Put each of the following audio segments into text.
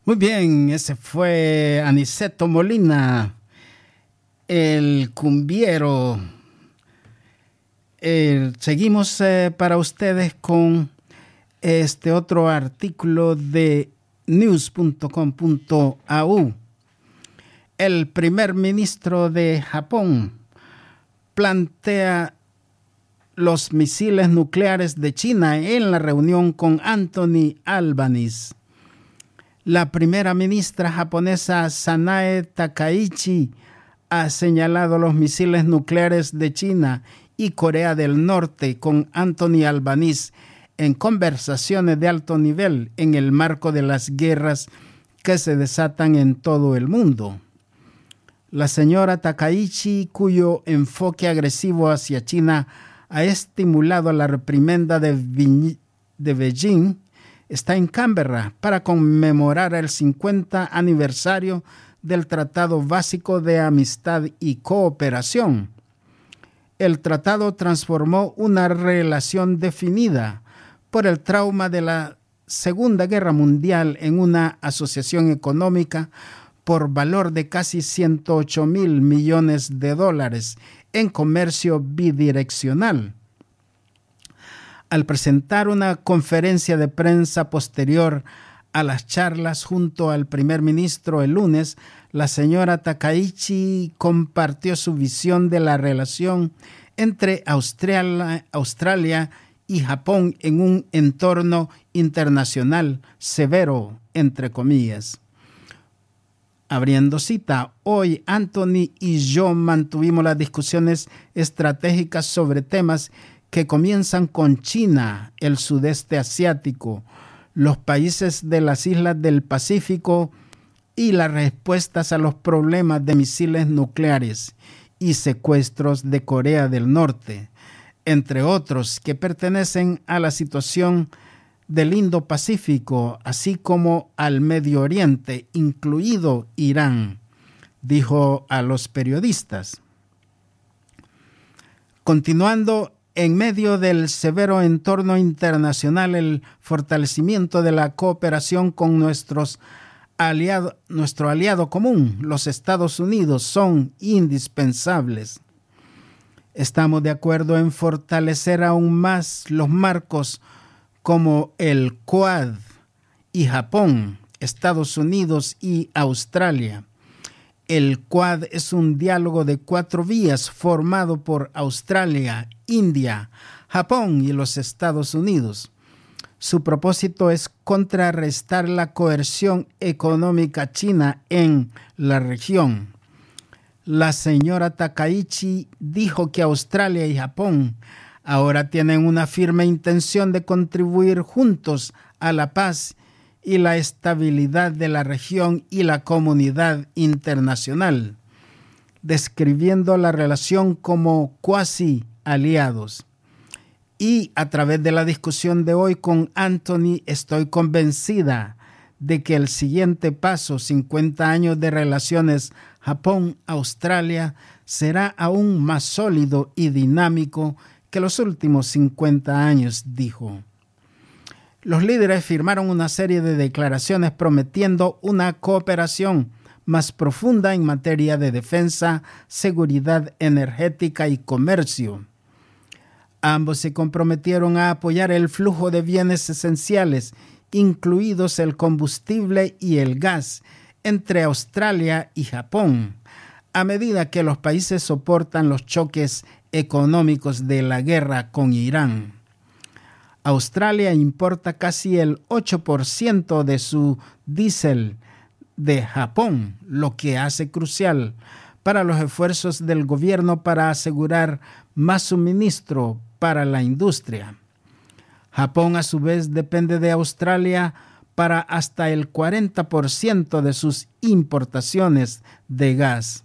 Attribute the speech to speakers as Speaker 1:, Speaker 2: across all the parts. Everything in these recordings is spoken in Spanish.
Speaker 1: Muy bien, ese fue Aniceto Molina, el cumbiero. Seguimos para ustedes con este otro artículo de news.com.au. El primer ministro de Japón plantea los misiles nucleares de China en la reunión con Anthony Albanese. La primera ministra japonesa Sanae Takaichi ha señalado los misiles nucleares de China y Corea del Norte con Anthony Albanese en conversaciones de alto nivel en el marco de las guerras que se desatan en todo el mundo. La señora Takaichi, cuyo enfoque agresivo hacia China ha estimulado la reprimenda de Beijing, está en Canberra para conmemorar el 50 aniversario del Tratado Básico de Amistad y Cooperación. El tratado transformó una relación definida por el trauma de la Segunda Guerra Mundial en una asociación económica por valor de casi 108,000 millones de dólares en comercio bidireccional. Al presentar una conferencia de prensa posterior a las charlas junto al primer ministro el lunes, la señora Takaichi compartió su visión de la relación entre Australia y Japón en un entorno internacional severo, entre comillas. Abriendo cita, hoy Anthony y yo mantuvimos las discusiones estratégicas sobre temas que comienzan con China, el sudeste asiático, los países de las islas del Pacífico y las respuestas a los problemas de misiles nucleares y secuestros de Corea del Norte, entre otros que pertenecen a la situación del Indo-Pacífico, así como al Medio Oriente, incluido Irán, dijo a los periodistas. Continuando, en medio del severo entorno internacional, el fortalecimiento de la cooperación con nuestro aliado común, los Estados Unidos, son indispensables. Estamos de acuerdo en fortalecer aún más los marcos como el Quad y Japón, Estados Unidos y Australia. El Quad es un diálogo de 4 vías formado por Australia, India, Japón y los Estados Unidos. Su propósito es contrarrestar la coerción económica china en la región. La señora Takaichi dijo que Australia y Japón ahora tienen una firme intención de contribuir juntos a la paz y la estabilidad de la región y la comunidad internacional, describiendo la relación como cuasi aliados. Y a través de la discusión de hoy con Anthony, estoy convencida de que el siguiente paso, 50 años de relaciones Japón-Australia, será aún más sólido y dinámico que los últimos 50 años, dijo. Los líderes firmaron una serie de declaraciones prometiendo una cooperación más profunda en materia de defensa, seguridad energética y comercio. Ambos se comprometieron a apoyar el flujo de bienes esenciales, incluidos el combustible y el gas, entre Australia y Japón, a medida que los países soportan los choques económicos de la guerra con Irán. Australia importa casi el 8% de su diésel de Japón, lo que hace crucial para los esfuerzos del gobierno para asegurar más suministro para la industria. Japón, a su vez, depende de Australia para hasta el 40% de sus importaciones de gas.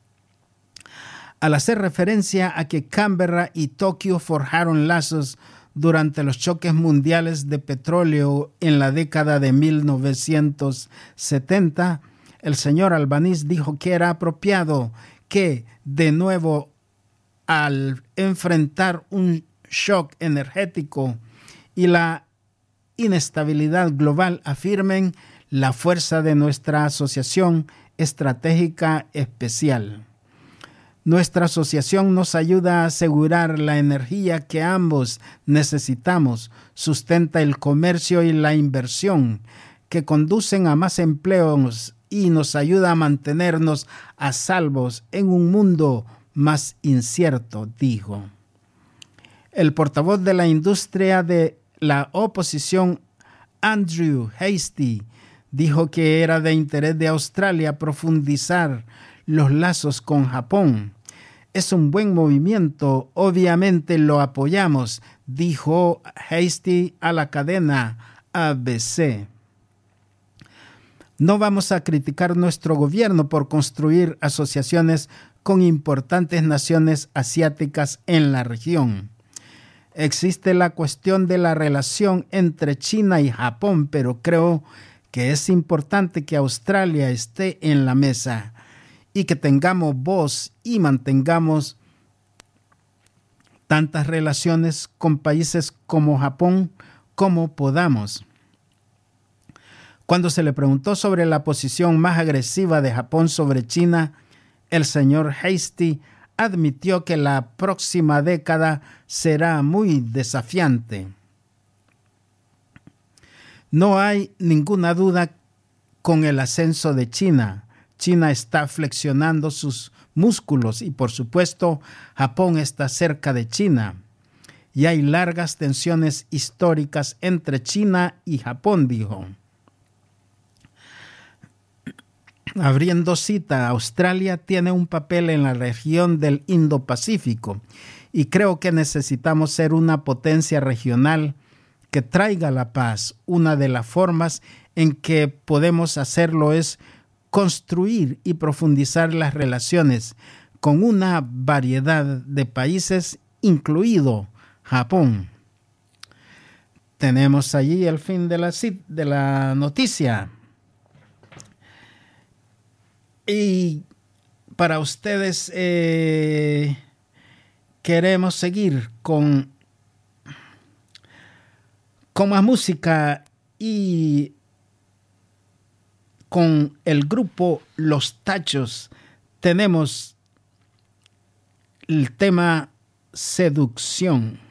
Speaker 1: Al hacer referencia a que Canberra y Tokio forjaron lazos durante los choques mundiales de petróleo en la década de 1970, el señor Albanese dijo que era apropiado que, de nuevo, al enfrentar un shock energético y la inestabilidad global, afirmen la fuerza de nuestra asociación estratégica especial. Nuestra asociación nos ayuda a asegurar la energía que ambos necesitamos, sustenta el comercio y la inversión, que conducen a más empleos y nos ayuda a mantenernos a salvos en un mundo más incierto, dijo. El portavoz de la industria de la oposición, Andrew Hastie, dijo que era de interés de Australia profundizar los lazos con Japón. Es un buen movimiento, obviamente lo apoyamos, dijo Hastie a la cadena ABC. No vamos a criticar nuestro gobierno por construir asociaciones con importantes naciones asiáticas en la región. Existe la cuestión de la relación entre China y Japón, pero creo que es importante que Australia esté en la mesa y que tengamos voz y mantengamos tantas relaciones con países como Japón como podamos. Cuando se le preguntó sobre la posición más agresiva de Japón sobre China, el señor Hastie admitió que la próxima década será muy desafiante. No hay ninguna duda con el ascenso de China. China está flexionando sus músculos y, por supuesto, Japón está cerca de China. Y hay largas tensiones históricas entre China y Japón, dijo. Abriendo cita, Australia tiene un papel en la región del Indo-Pacífico y creo que necesitamos ser una potencia regional que traiga la paz. Una de las formas en que podemos hacerlo es construir y profundizar las relaciones con una variedad de países, incluido Japón. Tenemos allí el fin de la noticia. Y para ustedes queremos seguir con más música y con el grupo Los Tachos. Tenemos el tema Seducción.